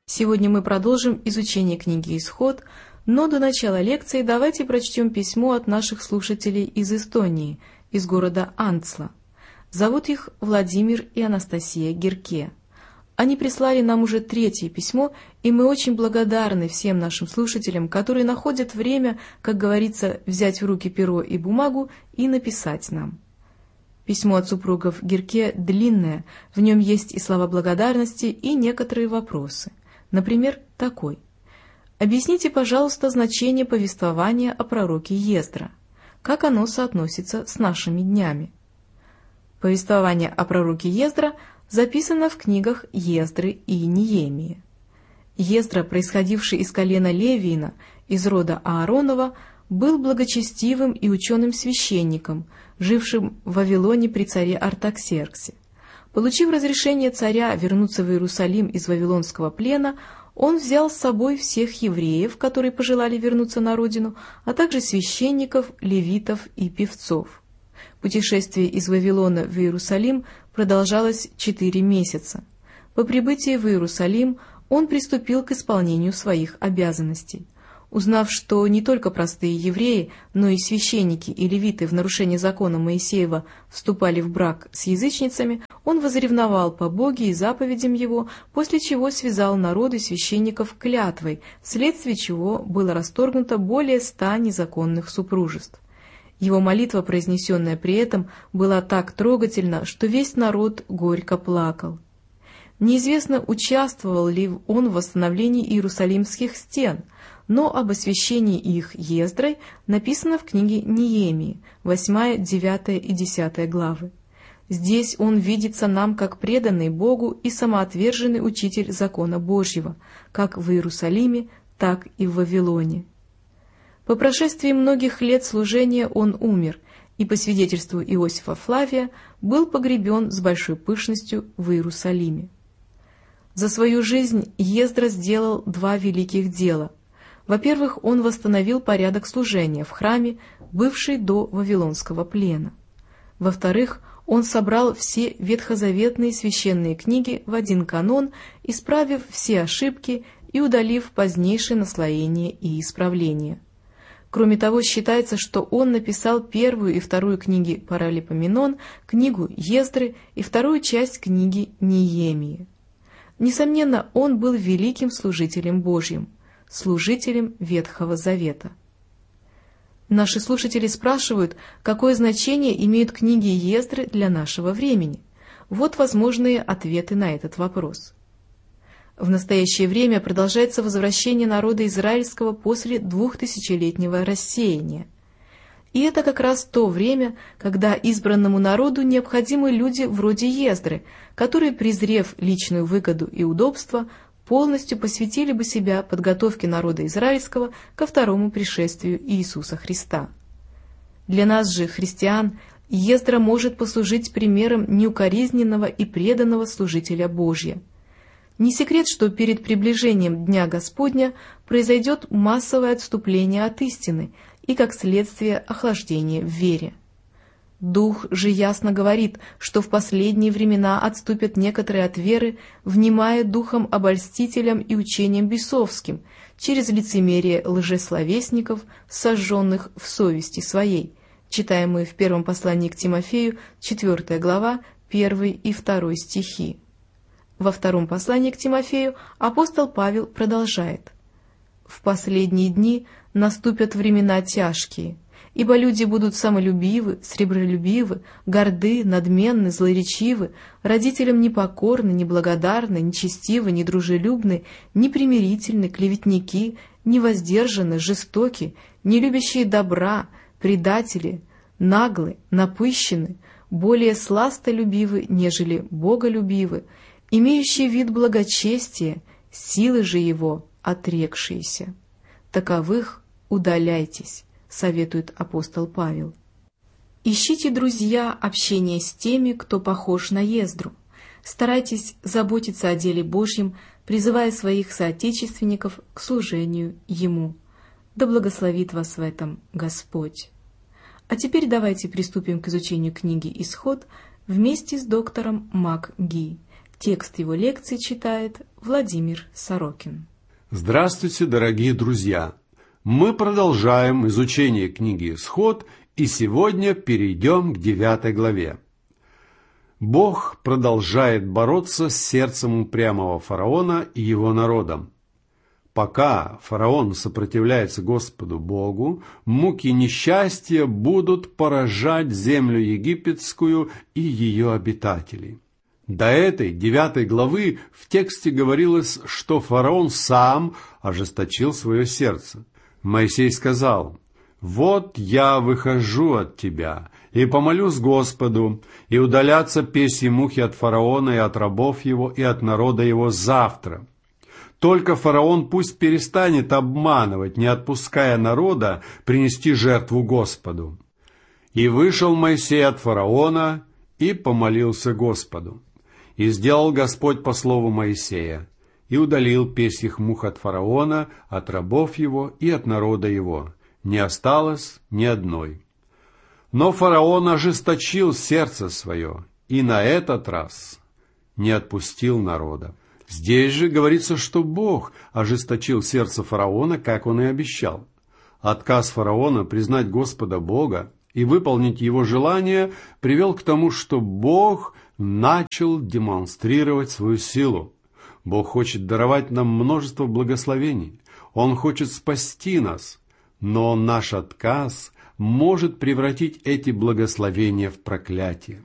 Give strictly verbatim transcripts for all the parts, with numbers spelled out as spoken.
Сегодня мы продолжим изучение книги «Исход», но до начала лекции давайте прочтем письмо от наших слушателей из Эстонии, из города Анцла. Зовут их Владимир и Анастасия Гирке. Они прислали нам уже третье письмо, и мы очень благодарны всем нашим слушателям, которые находят время, как говорится, взять в руки перо и бумагу и написать нам. Письмо от супругов Гирке длинное, в нем есть и слова благодарности, и некоторые вопросы. Например, такой. Объясните, пожалуйста, значение повествования о пророке Ездра. Как оно соотносится с нашими днями? Повествование о пророке Ездра записано в книгах Ездры и Неемии. Ездра, происходивший из колена Левиина, из рода Ааронова, был благочестивым и ученым священником, жившим в Вавилоне при царе Артаксерксе. Получив разрешение царя вернуться в Иерусалим из вавилонского плена, он взял с собой всех евреев, которые пожелали вернуться на родину, а также священников, левитов и певцов. Путешествие из Вавилона в Иерусалим продолжалось четыре месяца. По прибытии в Иерусалим он приступил к исполнению своих обязанностей. Узнав, что не только простые евреи, но и священники и левиты в нарушение закона Моисеева вступали в брак с язычницами, он возревновал по Боге и заповедям его, после чего связал народ и священников клятвой, вследствие чего было расторгнуто более ста незаконных супружеств. Его молитва, произнесенная при этом, была так трогательна, что весь народ горько плакал. Неизвестно, участвовал ли он в восстановлении иерусалимских стен, но об освящении их Ездрой написано в книге Неемии, восьмая, девятая и десятая главы. Здесь он видится нам как преданный Богу и самоотверженный учитель закона Божьего, как в Иерусалиме, так и в Вавилоне. По прошествии многих лет служения он умер, и по свидетельству Иосифа Флавия был погребен с большой пышностью в Иерусалиме. За свою жизнь Ездра сделал два великих дела. Во-первых, он восстановил порядок служения в храме, бывший до Вавилонского плена. Во-вторых, он собрал все ветхозаветные священные книги в один канон, исправив все ошибки и удалив позднейшие наслоения и исправления. Кроме того, считается, что он написал первую и вторую книги Паралипоменон, книгу Ездры и вторую часть книги Неемии. Несомненно, он был великим служителем Божьим, служителем Ветхого Завета. Наши слушатели спрашивают, какое значение имеют книги Ездры для нашего времени. Вот возможные ответы на этот вопрос. В настоящее время продолжается возвращение народа израильского после двухтысячелетнего рассеяния. И это как раз то время, когда избранному народу необходимы люди вроде Ездры, которые, презрев личную выгоду и удобство, полностью посвятили бы себя подготовке народа израильского ко второму пришествию Иисуса Христа. Для нас же, христиан, Ездра может послужить примером неукоризненного и преданного служителя Божия. Не секрет, что перед приближением Дня Господня произойдет массовое отступление от истины и, как следствие, охлаждение в вере. Дух же ясно говорит, что в последние времена отступят некоторые от веры, внимая духом обольстителям и учением бесовским, через лицемерие лжесловесников, сожженных в совести своей, читаемые в первом послании к Тимофею, четвертая глава, первый и второй стихи. Во втором послании к Тимофею апостол Павел продолжает: «В последние дни наступят времена тяжкие, ибо люди будут самолюбивы, сребролюбивы, горды, надменны, злоречивы, родителям непокорны, неблагодарны, нечестивы, недружелюбны, непримирительны, клеветники, невоздержаны, жестоки, не любящие добра, предатели, наглы, напыщены, более сластолюбивы, нежели боголюбивы, имеющие вид благочестия, силы же его отрекшиеся. Таковых удаляйтесь», — советует апостол Павел. Ищите, друзья, общение с теми, кто похож на Ездру. Старайтесь заботиться о деле Божьем, призывая своих соотечественников к служению Ему. Да благословит вас в этом Господь. А теперь давайте приступим к изучению книги «Исход» вместе с доктором МакГи. Текст его лекции читает Владимир Сорокин. Здравствуйте, дорогие друзья! Мы продолжаем изучение книги «Исход», и сегодня перейдем к девятой главе. Бог продолжает бороться с сердцем упрямого фараона и его народом. Пока фараон сопротивляется Господу Богу, муки несчастья будут поражать землю египетскую и ее обитателей. До этой девятой главы в тексте говорилось, что фараон сам ожесточил свое сердце. Моисей сказал: «Вот я выхожу от тебя, и помолюсь Господу, и удалятся песьи мухи от фараона, и от рабов его, и от народа его завтра. Только фараон пусть перестанет обманывать, не отпуская народа принести жертву Господу». И вышел Моисей от фараона и помолился Господу. И сделал Господь по слову Моисея, и удалил песьих мух от фараона, от рабов его и от народа его. Не осталось ни одной. Но фараон ожесточил сердце свое, и на этот раз не отпустил народа. Здесь же говорится, что Бог ожесточил сердце фараона, как он и обещал. Отказ фараона признать Господа Бога и выполнить его желание привел к тому, что Бог начал демонстрировать свою силу. Бог хочет даровать нам множество благословений. Он хочет спасти нас, но наш отказ может превратить эти благословения в проклятие.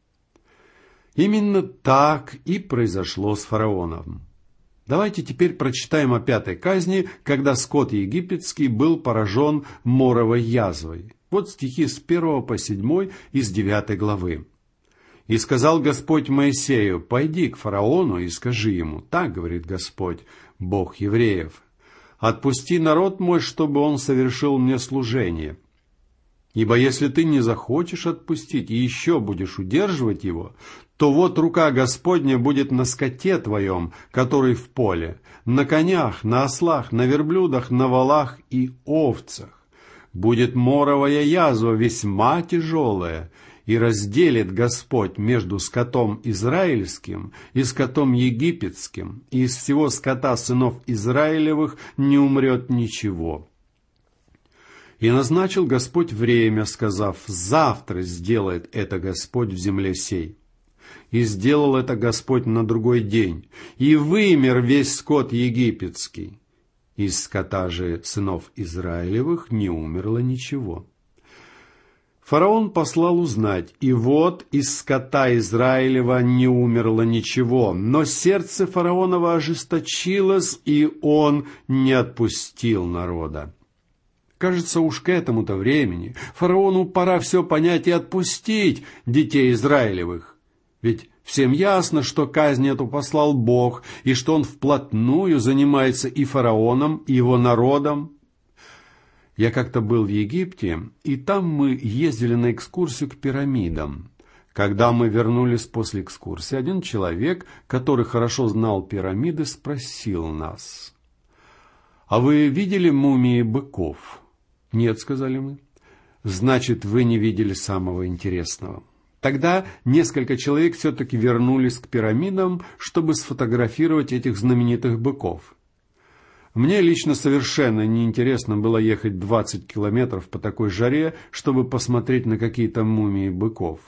Именно так и произошло с фараоном. Давайте теперь прочитаем о пятой казни, когда скот египетский был поражен моровой язвой. Вот стихи с первого по седьмой из девятой главы. «И сказал Господь Моисею: пойди к фараону и скажи ему, так говорит Господь, Бог евреев, отпусти народ мой, чтобы он совершил мне служение. Ибо если ты не захочешь отпустить и еще будешь удерживать его, то вот рука Господня будет на скоте твоем, который в поле, на конях, на ослах, на верблюдах, на волах и овцах. Будет моровая язва весьма тяжелая, и разделит Господь между скотом израильским и скотом египетским, и из всего скота сынов Израилевых не умрет ничего. И назначил Господь время, сказав: завтра сделает это Господь в земле сей. И сделал это Господь на другой день, и вымер весь скот египетский. Из скота же сынов Израилевых не умерло ничего. Фараон послал узнать, и вот из скота Израилева не умерло ничего, но сердце фараонова ожесточилось, и он не отпустил народа. Кажется, уж к этому-то времени фараону пора все понять и отпустить детей Израилевых. Ведь всем ясно, что казнь эту послал Бог, и что он вплотную занимается и фараоном, и его народом. Я как-то был в Египте, и там мы ездили на экскурсию к пирамидам. Когда мы вернулись после экскурсии, один человек, который хорошо знал пирамиды, спросил нас: «А вы видели мумии быков?» «Нет», — сказали мы. «Значит, вы не видели самого интересного». Тогда несколько человек все-таки вернулись к пирамидам, чтобы сфотографировать этих знаменитых быков. Мне лично совершенно неинтересно было ехать двадцать километров по такой жаре, чтобы посмотреть на какие-то мумии быков.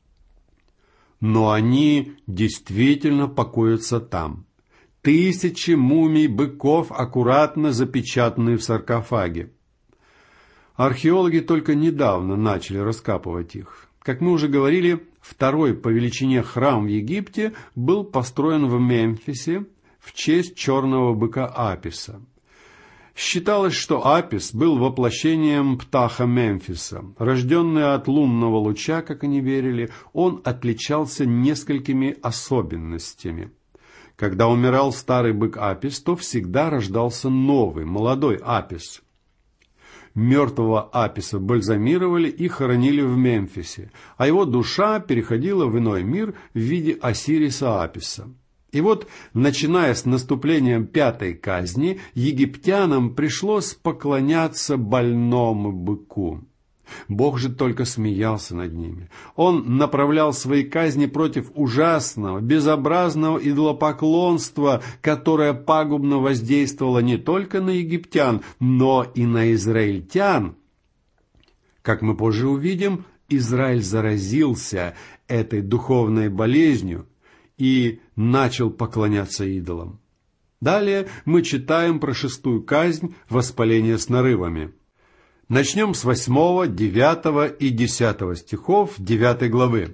Но они действительно покоятся там. Тысячи мумий быков, аккуратно запечатанные в саркофаге. Археологи только недавно начали раскапывать их. Как мы уже говорили, второй по величине храм в Египте был построен в Мемфисе в честь черного быка Аписа. Считалось, что Апис был воплощением Птаха Мемфиса. Рожденный от лунного луча, как они верили, он отличался несколькими особенностями. Когда умирал старый бык Апис, то всегда рождался новый, молодой Апис. Мертвого Аписа бальзамировали и хоронили в Мемфисе, а его душа переходила в иной мир в виде Осириса Аписа. И вот, начиная с наступлением пятой казни, египтянам пришлось поклоняться больному быку. Бог же только смеялся над ними. Он направлял свои казни против ужасного, безобразного идолопоклонства, которое пагубно воздействовало не только на египтян, но и на израильтян. Как мы позже увидим, Израиль заразился этой духовной болезнью и начал поклоняться идолам. Далее мы читаем про шестую казнь — воспаление с нарывами. Начнем с восьмого, девятого и десятого стихов девятой главы.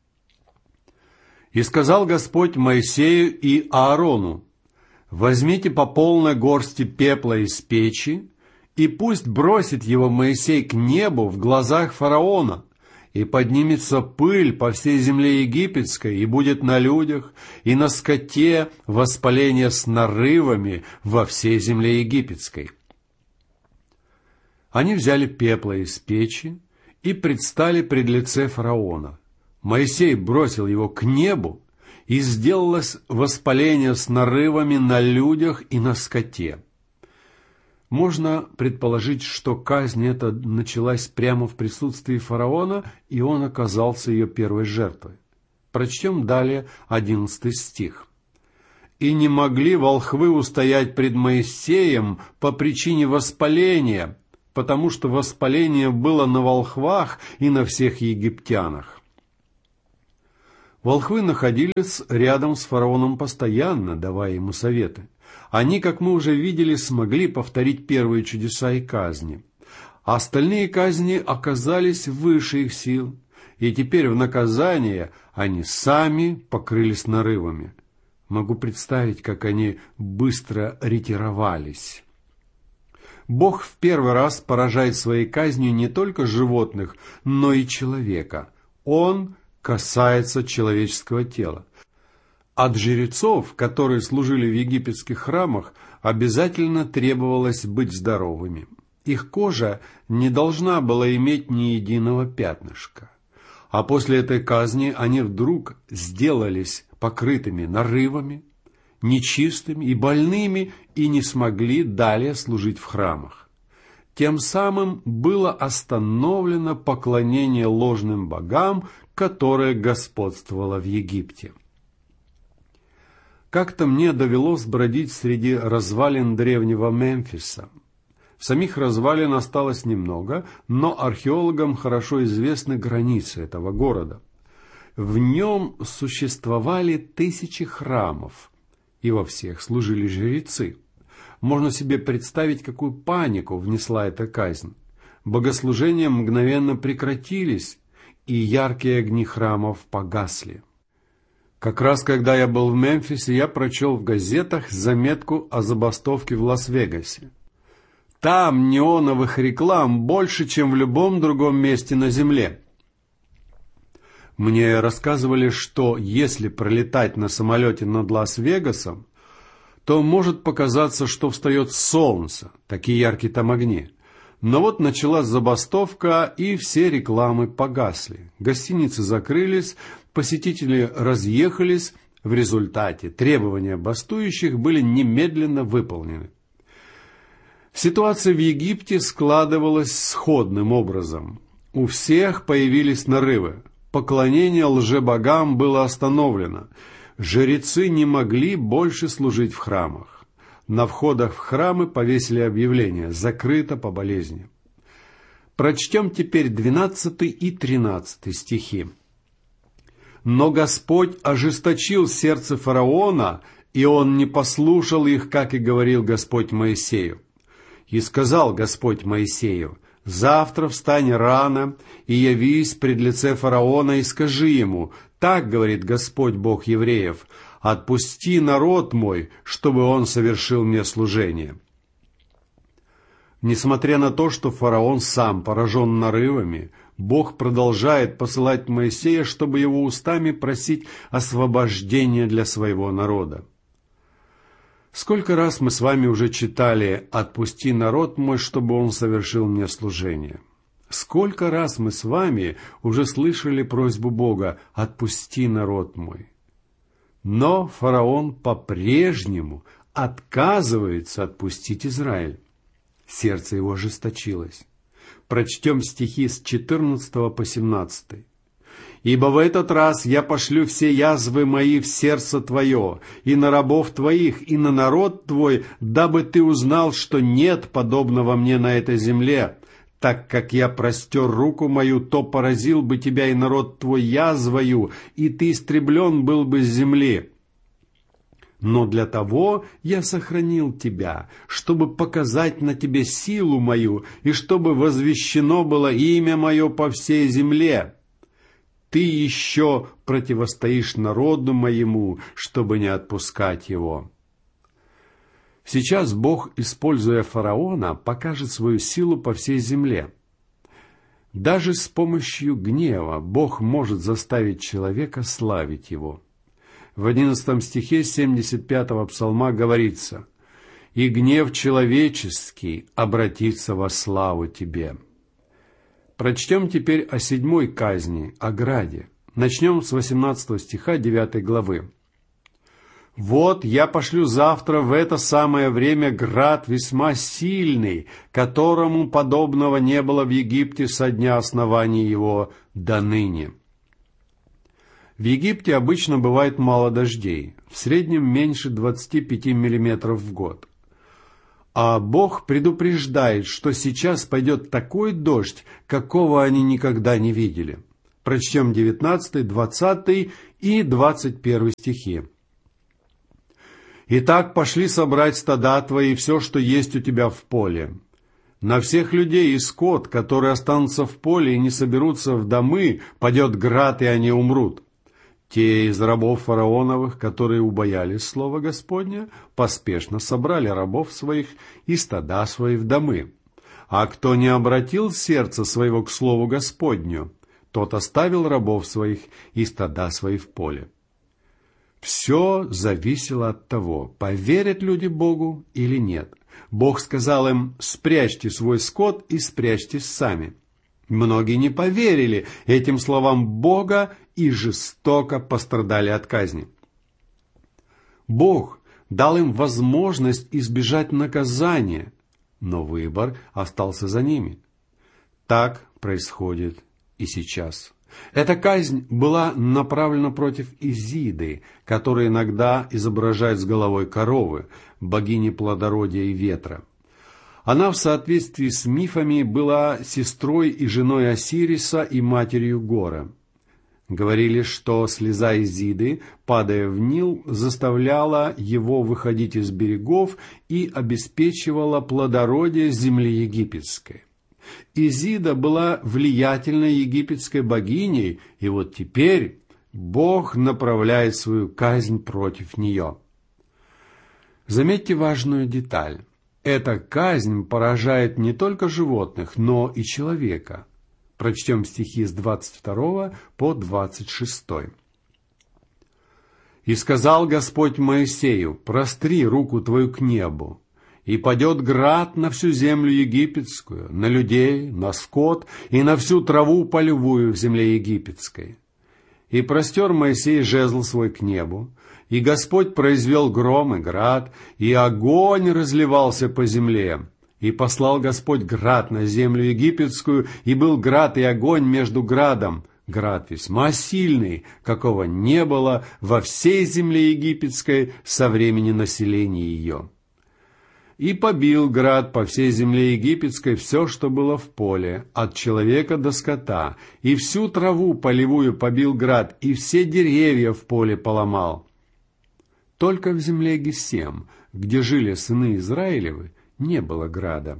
«И сказал Господь Моисею и Аарону: возьмите по полной горсти пепла из печи, и пусть бросит его Моисей к небу в глазах фараона, и поднимется пыль по всей земле египетской, и будет на людях, и на скоте воспаление с нарывами во всей земле египетской». Они взяли пепла из печи и предстали пред лице фараона. Моисей бросил его к небу, и сделалось воспаление с нарывами на людях и на скоте. Можно предположить, что казнь эта началась прямо в присутствии фараона, и он оказался ее первой жертвой. Прочтем далее одиннадцатый стих. «И не могли волхвы устоять пред Моисеем по причине воспаления, потому что воспаление было на волхвах и на всех египтянах». Волхвы находились рядом с фараоном постоянно, давая ему советы. Они, как мы уже видели, смогли повторить первые чудеса и казни. А остальные казни оказались выше их сил, и теперь в наказание они сами покрылись нарывами. Могу представить, как они быстро ретировались. Бог в первый раз поражает своей казнью не только животных, но и человека. Он касается человеческого тела. От жрецов, которые служили в египетских храмах, обязательно требовалось быть здоровыми. Их кожа не должна была иметь ни единого пятнышка. А после этой казни они вдруг сделались покрытыми нарывами, нечистыми и больными, и не смогли далее служить в храмах. Тем самым было остановлено поклонение ложным богам, которое господствовало в Египте. Как-то мне довелось бродить среди развалин древнего Мемфиса. Самих развалин осталось немного, но археологам хорошо известны границы этого города. В нем существовали тысячи храмов, и во всех служили жрецы. Можно себе представить, какую панику внесла эта казнь. Богослужения мгновенно прекратились, и яркие огни храмов погасли. Как раз когда я был в Мемфисе, я прочел в газетах заметку о забастовке в Лас-Вегасе. Там неоновых реклам больше, чем в любом другом месте на земле. Мне рассказывали, что если пролетать на самолете над Лас-Вегасом, то может показаться, что встает солнце, такие яркие там огни. Но вот началась забастовка, и все рекламы погасли. Гостиницы закрылись, посетители разъехались. В результате требования бастующих были немедленно выполнены. Ситуация в Египте складывалась сходным образом. У всех появились нарывы. Поклонение лжебогам было остановлено. Жрецы не могли больше служить в храмах. На входах в храмы повесили объявление «Закрыто по болезни». Прочтем теперь двенадцатый и тринадцатый стихи. «Но Господь ожесточил сердце фараона, и он не послушал их, как и говорил Господь Моисею. И сказал Господь Моисею: завтра встань рано и явись пред лице фараона и скажи ему: так говорит Господь Бог евреев: отпусти народ мой, чтобы он совершил мне служение». Несмотря на то, что фараон сам поражен нарывами, Бог продолжает посылать Моисея, чтобы его устами просить освобождения для своего народа. Сколько раз мы с вами уже читали «Отпусти народ мой, чтобы он совершил мне служение». Сколько раз мы с вами уже слышали просьбу Бога «Отпусти народ мой». Но фараон по-прежнему отказывается отпустить Израиль. Сердце его ожесточилось. Прочтем стихи с четырнадцатого по семнадцатый. «Ибо в этот раз я пошлю все язвы мои в сердце твое, и на рабов твоих, и на народ твой, дабы ты узнал, что нет подобного мне на этой земле. Так как я простер руку мою, то поразил бы тебя и народ твой язвою, и ты истреблен был бы с земли. Но для того я сохранил тебя, чтобы показать на тебе силу мою, и чтобы возвещено было имя мое по всей земле. Ты еще противостоишь народу моему, чтобы не отпускать его». Сейчас Бог, используя фараона, покажет свою силу по всей земле. Даже с помощью гнева Бог может заставить человека славить его. В одиннадцатом стихе семьдесят пятого псалма говорится: «И гнев человеческий обратится во славу тебе». Прочтем теперь о седьмой казни, о граде. Начнем с восемнадцатого стиха девятой главы. «Вот я пошлю завтра в это самое время град весьма сильный, которому подобного не было в Египте со дня основания его до ныне». В Египте обычно бывает мало дождей, в среднем меньше двадцати пяти миллиметров в год. А Бог предупреждает, что сейчас пойдет такой дождь, какого они никогда не видели. Прочтем девятнадцатый, двадцатый и двадцать первый стихи. «Итак, пошли собрать стада твои и все, что есть у тебя в поле. На всех людей и скот, которые останутся в поле и не соберутся в домы, падет град, и они умрут. Те из рабов фараоновых, которые убоялись слова Господня, поспешно собрали рабов своих и стада свои в домы. А кто не обратил сердце своего к слову Господню, тот оставил рабов своих и стада свои в поле». Все зависело от того, поверят люди Богу или нет. Бог сказал им: «Спрячьте свой скот и спрячьтесь сами». Многие не поверили этим словам Бога и жестоко пострадали от казни. Бог дал им возможность избежать наказания, но выбор остался за ними. Так происходит и сейчас. Эта казнь была направлена против Изиды, которая иногда изображает с головой коровы, богини плодородия и ветра. Она в соответствии с мифами была сестрой и женой Осириса и матерью Гора. Говорили, что слеза Изиды, падая в Нил, заставляла его выходить из берегов и обеспечивала плодородие земли египетской. Изида была влиятельной египетской богиней, и вот теперь Бог направляет свою казнь против нее. Заметьте важную деталь. Эта казнь поражает не только животных, но и человека. Прочтем стихи с двадцать второго по двадцать шестой. «И сказал Господь Моисею: простри руку твою к небу, и падет град на всю землю египетскую, на людей, на скот и на всю траву полевую в земле египетской. И простер Моисей жезл свой к небу, и Господь произвел гром и град, и огонь разливался по земле. И послал Господь град на землю египетскую, и был град и огонь между градом, град весьма сильный, какого не было во всей земле египетской со времени населения ее. И побил град по всей земле египетской все, что было в поле, от человека до скота, и всю траву полевую побил град, и все деревья в поле поломал. Только в земле Гесем, где жили сыны Израилевы, не было града.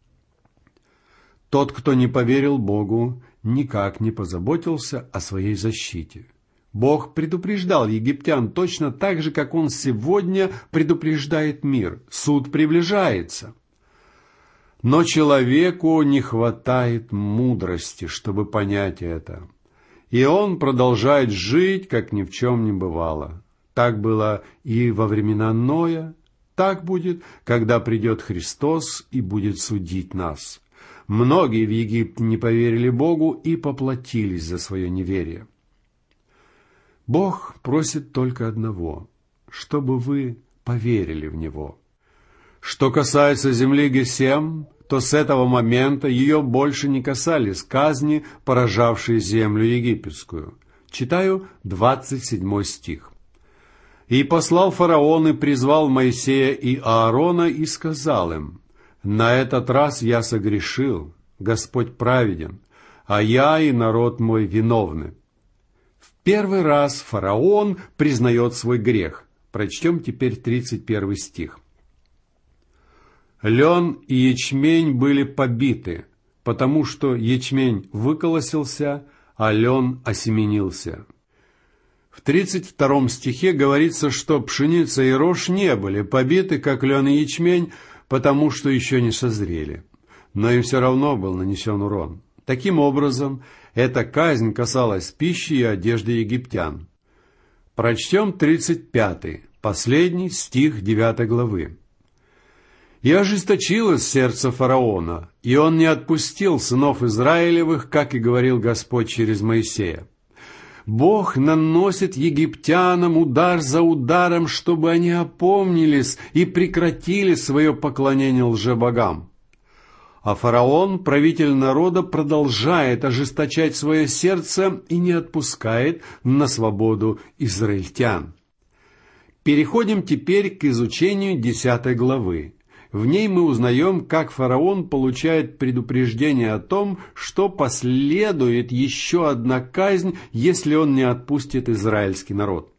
Тот, кто не поверил Богу, никак не позаботился о своей защите. Бог предупреждал египтян точно так же, как Он сегодня предупреждает мир. Суд приближается. Но человеку не хватает мудрости, чтобы понять это. И он продолжает жить, как ни в чем не бывало. Так было и во времена Ноя, так будет, когда придет Христос и будет судить нас. Многие в Египте не поверили Богу и поплатились за свое неверие. Бог просит только одного, чтобы вы поверили в Него. Что касается земли Гесем, то с этого момента ее больше не касались казни, поражавшие землю египетскую. Читаю двадцать седьмой стих. «И послал фараон и призвал Моисея и Аарона и сказал им: на этот раз я согрешил, Господь праведен, а я и народ мой виновны». В первый раз фараон признает свой грех. Прочтем теперь тридцать первый стих. «Лен и ячмень были побиты, потому что ячмень выколосился, а лен осеменился». В тридцать втором стихе говорится, что пшеница и рожь не были побиты, как лен и ячмень, потому что еще не созрели. Но им все равно был нанесен урон. Таким образом, эта казнь касалась пищи и одежды египтян. Прочтем тридцать пятый, последний стих девятой главы. «И ожесточилось сердце фараона, и он не отпустил сынов Израилевых, как и говорил Господь через Моисея. Бог наносит египтянам удар за ударом, чтобы они опомнились и прекратили свое поклонение лжебогам. А фараон, правитель народа, продолжает ожесточать свое сердце и не отпускает на свободу израильтян». Переходим теперь к изучению десятой главы. В ней мы узнаем, как фараон получает предупреждение о том, что последует еще одна казнь, если он не отпустит израильский народ.